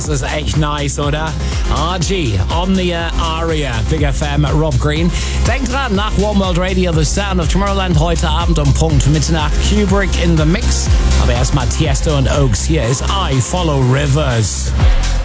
Das ist echt nice, oder? RG, Omnia Aria, Big FM, Rob Green. Denkt dran, nach One World Radio, The Sound of Tomorrowland, heute Abend um Punkt Mitternacht, Kubrick in the Mix. Aber erstmal Tiesto und Oaks, hier ist I Follow Rivers.